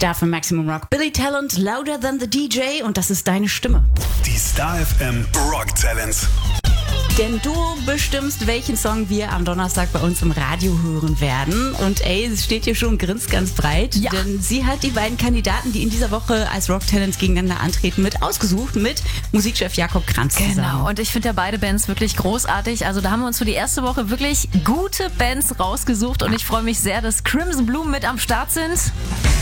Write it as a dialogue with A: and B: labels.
A: Star für Maximum Rock. Billy Talent, Louder Than the DJ, und das ist deine Stimme.
B: Die Star FM Rock Talents.
A: Denn du bestimmst, welchen Song wir am Donnerstag bei uns im Radio hören werden. Und sie steht hier schon und grinst ganz breit. Ja. Denn sie hat die beiden Kandidaten, die in dieser Woche als Rock Talents gegeneinander antreten, mit ausgesucht, mit Musikchef Jakob Kranz zusammen.
C: Genau, und ich finde ja beide Bands wirklich großartig. Also da haben wir uns für die erste Woche wirklich gute Bands rausgesucht. Und ich freue mich sehr, dass Crimson Bloom mit am Start sind.